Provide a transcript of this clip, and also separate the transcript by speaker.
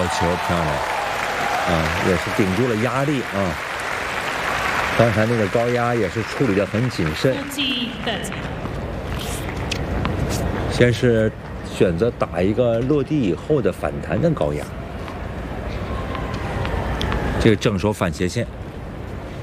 Speaker 1: 球漂亮，也是顶住了压力啊。刚才那个高压也是处理得很谨慎，先是选择打一个落地以后的反弹的高压，这个正手反斜线